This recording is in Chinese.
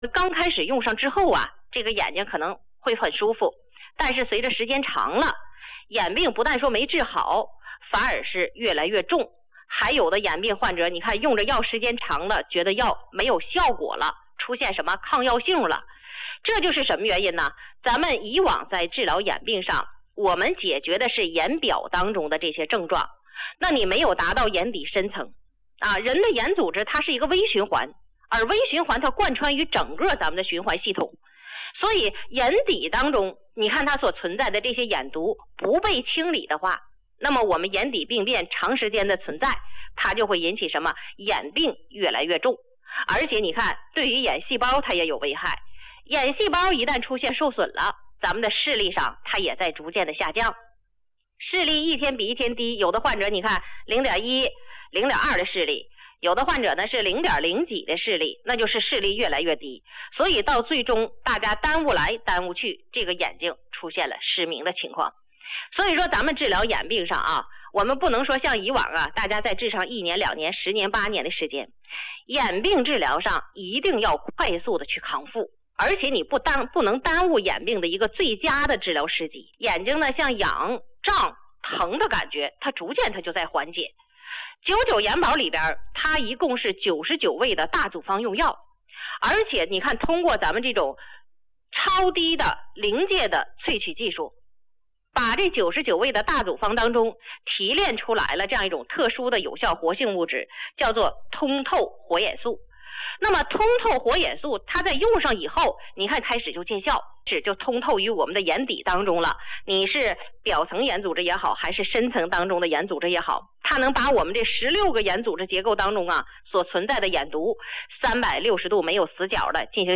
刚开始用上之后啊，这个眼睛可能会很舒服，但是随着时间长了，眼病不但说没治好，反而是越来越重。还有的眼病患者，你看用着药时间长了，觉得药没有效果了，出现什么抗药性了。这就是什么原因呢？咱们以往在治疗眼病上，我们解决的是眼表当中的这些症状，那你没有达到眼底深层啊。人的眼组织它是一个微循环，而微循环它贯穿于整个咱们的循环系统，所以眼底当中你看它所存在的这些眼毒不被清理的话，那么我们眼底病变长时间的存在，它就会引起什么？眼病越来越重。而且你看对于眼细胞它也有危害，眼细胞一旦出现受损了，咱们的视力上它也在逐渐的下降，视力一天比一天低，有的患者你看 0.1 0.2 的视力，有的患者呢是 0.0 几的视力，那就是视力越来越低。所以到最终大家耽误来耽误去，这个眼睛出现了失明的情况。所以说咱们治疗眼病上啊，我们不能说像以往啊，大家在治上1年2年10年8年的时间，眼病治疗上一定要快速的去康复，而且你不能耽误眼病的一个最佳的治疗时机。眼睛呢像痒胀疼的感觉，它逐渐它就在缓解。99眼宝里边它一共是99味的大组方用药，而且你看通过咱们这种超低的临界的萃取技术，把这99味的大组方当中提炼出来了这样一种特殊的有效活性物质，叫做通透活眼素。那么通透活眼素它在用上以后，你看开始就见效，就通透于我们的眼底当中了。你是表层眼组织也好，还是深层当中的眼组织也好，它能把我们这16个眼组织结构当中啊所存在的眼毒360度没有死角的进行